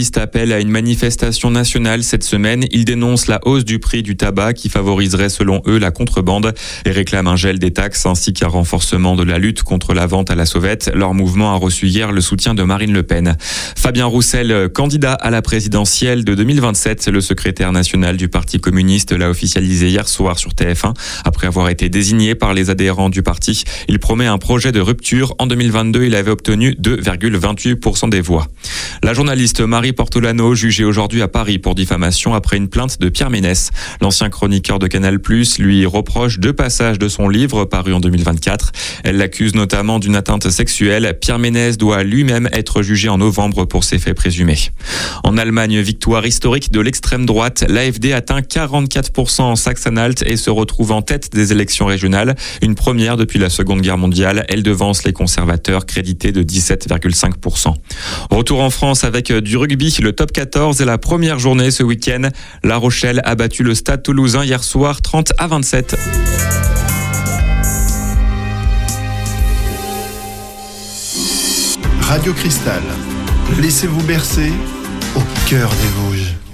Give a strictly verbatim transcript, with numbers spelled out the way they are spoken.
journalistes appellent à une manifestation nationale cette semaine. Ils dénoncent la hausse du prix du tabac qui favoriserait selon eux la contrebande et réclament un gel des taxes ainsi qu'un renforcement de la lutte contre la vente à la sauvette. Leur mouvement a reçu hier le soutien de Marine Le Pen. Fabien Roussel, candidat à la présidentielle de deux mille vingt-sept, le secrétaire national du Parti communiste l'a officialisé hier soir sur T F un. Après avoir été désigné par les adhérents du parti, il promet un projet de rupture. En deux mille vingt-deux, il avait obtenu deux virgule vingt-huit pour cent des voix. La journaliste Marie Portolano, jugée aujourd'hui à Paris pour diffamation après une plainte de Pierre Ménès. L'ancien chroniqueur de Canal plus, lui reproche deux passages de son livre paru en deux mille vingt-quatre. Elle l'accuse notamment d'une atteinte sexuelle. Pierre Ménès doit lui-même être jugé en novembre pour ces faits présumés. En Allemagne, victoire historique de l'extrême droite. L'A F D atteint quarante-quatre pour cent en Saxe-Anhalt et se retrouve en tête des élections régionales. Une première depuis la Seconde Guerre mondiale. Elle devance les conservateurs crédités de dix-sept virgule cinq pour cent. Retour en France avec du rugby, le top quatorze et la première journée ce week-end. La Rochelle a battu le Stade Toulousain hier soir trente à vingt-sept. Radio Cristal, laissez-vous bercer au cœur des Vosges.